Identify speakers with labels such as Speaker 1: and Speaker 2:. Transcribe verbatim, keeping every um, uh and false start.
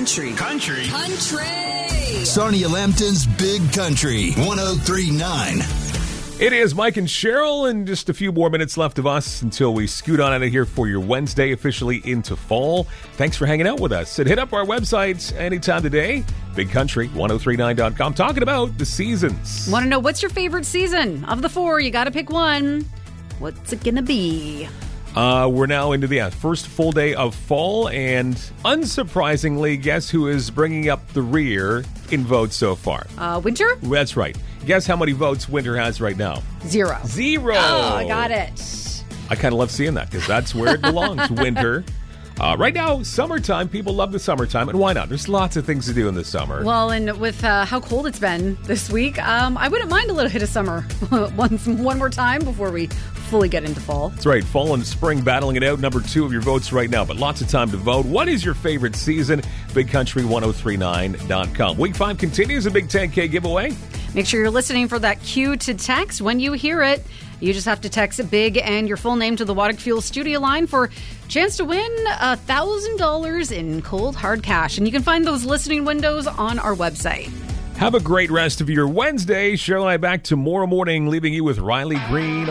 Speaker 1: country.
Speaker 2: Country.
Speaker 1: Country.
Speaker 3: Sarnia Lambton's Big Country, one oh three point nine.
Speaker 4: It is Mike and Cheryl, and just a few more minutes left of us until we scoot on out of here for your Wednesday, officially into fall. Thanks for hanging out with us. And hit up our website anytime today, big country ten thirty-nine dot com, talking about the seasons.
Speaker 5: Want to know what's your favorite season? Of the four, you got to pick one. What's it going to be?
Speaker 4: Uh, we're now into the uh, first full day of fall, and unsurprisingly, guess who is bringing up the rear in votes so far?
Speaker 5: Uh, winter?
Speaker 4: That's right. Guess how many votes winter has right now?
Speaker 5: Zero.
Speaker 4: Zero.
Speaker 5: Oh, I got it.
Speaker 4: I kind of love seeing that because that's where it belongs, winter. Uh, right now, summertime, people love the summertime, and why not? There's lots of things to do in the summer.
Speaker 5: Well, and with uh, how cold it's been this week, um, I wouldn't mind a little hit of summer once, one more time before we fully get into fall.
Speaker 4: That's right. Fall and spring battling it out. Number two of your votes right now, but lots of time to vote. What is your favorite season? big country ten thirty-nine dot com. Week five continues, a big ten K giveaway.
Speaker 5: Make sure you're listening for that cue to text when you hear it. You just have to text it big and your full name to the Waddick Fuel studio line for a chance to win one thousand dollars in cold hard cash. And you can find those listening windows on our website.
Speaker 4: Have a great rest of your Wednesday. Cheryl and I back tomorrow morning, leaving you with Riley Green.